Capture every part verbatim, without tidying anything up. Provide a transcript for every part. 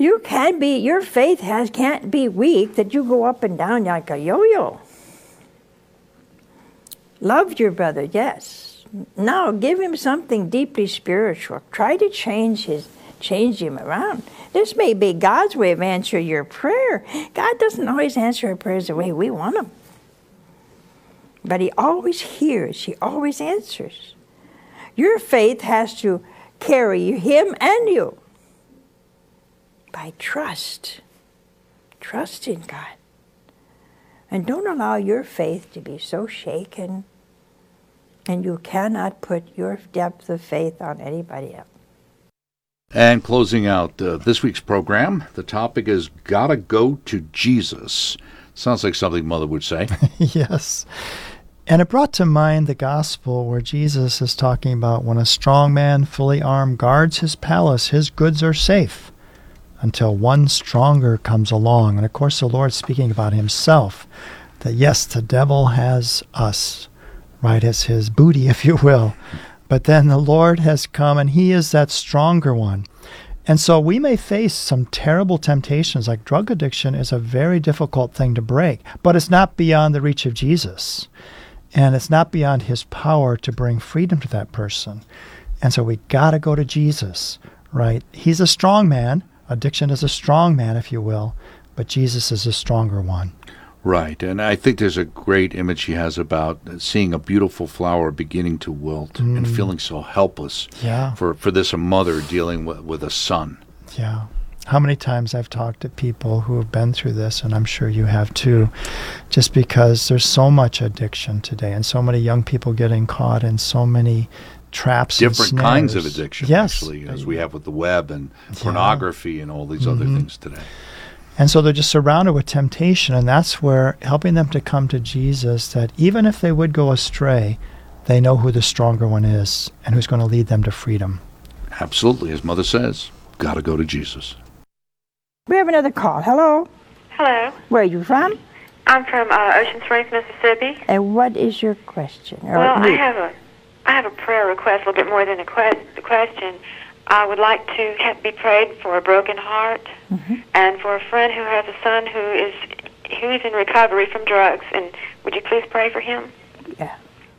You can be, your faith has can't be weak that you go up and down like a yo-yo. Love your brother, yes. Now give him something deeply spiritual. Try to change his, change him around. This may be God's way of answering your prayer. God doesn't always answer our prayers the way we want them. But he always hears, he always answers. Your faith has to carry him and you by trust. Trust in God. And don't allow your faith to be so shaken, and you cannot put your depth of faith on anybody else. And closing out uh, this week's program, the topic is Gotta Go to Jesus. Sounds like something Mother would say. Yes. And it brought to mind the gospel where Jesus is talking about when a strong man, fully armed, guards his palace, his goods are safe until one stronger comes along. And of course, the Lord's speaking about himself, that yes, the devil has us, right, as his booty, if you will. But then the Lord has come, and he is that stronger one. And so we may face some terrible temptations, like drug addiction is a very difficult thing to break, but it's not beyond the reach of Jesus. And it's not beyond his power to bring freedom to that person. And so we got to go to Jesus, right? He's a strong man. Addiction is a strong man, if you will, but Jesus is a stronger one. Right, and I think there's a great image he has about seeing a beautiful flower beginning to wilt mm. and feeling so helpless yeah. for, for this mother dealing with, with a son. Yeah. How many times I've talked to people who have been through this, and I'm sure you have too, just because there's so much addiction today and so many young people getting caught in so many traps and snares. Different kinds of addiction, yes. actually, as we have with the web and yeah. pornography and all these mm-hmm. other things today. And so they're just surrounded with temptation, and that's where helping them to come to Jesus, that even if they would go astray, they know who the stronger one is and who's going to lead them to freedom. Absolutely. As Mother says, got to go to Jesus. We have another call. Hello. Hello. Where are you from? I'm from uh, Ocean Springs, Mississippi. And what is your question? Or well, I need? have a, I have a prayer request, a little bit more than a quest, the question. I would like to have, be prayed for a broken heart, mm-hmm. and for a friend who has a son who is who is in recovery from drugs. And would you please pray for him? Yeah.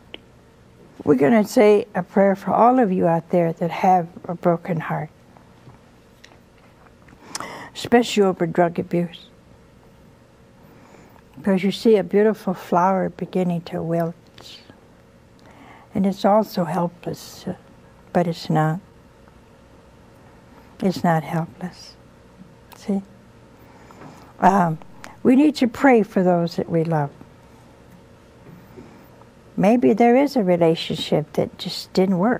We're going to say a prayer for all of you out there that have a broken heart, especially over drug abuse. Because you see a beautiful flower beginning to wilt, and it's also helpless, but it's not. It's not helpless. See? Um, we need to pray for those that we love. Maybe there is a relationship that just didn't work.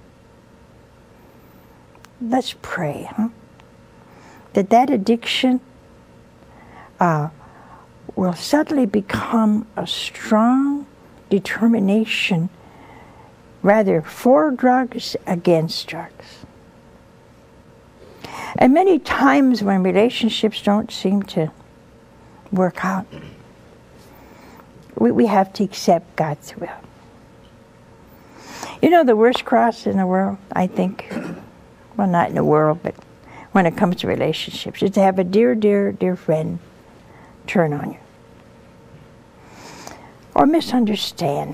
Let's pray, huh? That that addiction uh, will suddenly become a strong determination, rather for drugs, against drugs. And many times when relationships don't seem to work out, we, we have to accept God's will. You know, the worst cross in the world, I think, well, not in the world, but when it comes to relationships, is to have a dear, dear, dear friend turn on you. Or misunderstand.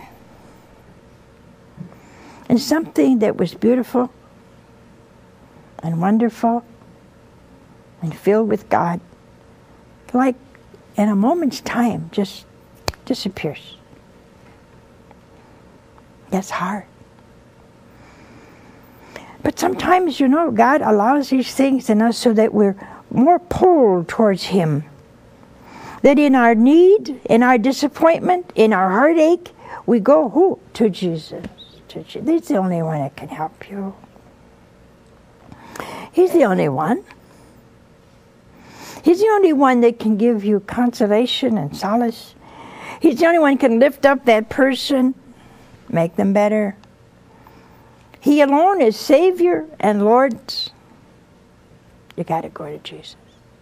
And something that was beautiful and wonderful and filled with God, like in a moment's time, just disappears. That's hard. But sometimes, you know, God allows these things in us so that we're more pulled towards Him. That in our need, in our disappointment, in our heartache, we go who? To Jesus. To Jesus. He's the only one that can help you. He's the only one. He's the only one that can give you consolation and solace. He's the only one who can lift up that person, make them better. He alone is Savior and Lord. You got to go to Jesus.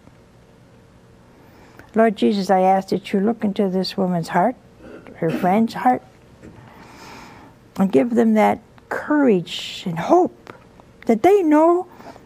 Lord Jesus, I ask that you look into this woman's heart, her friend's heart, and give them that courage and hope that they know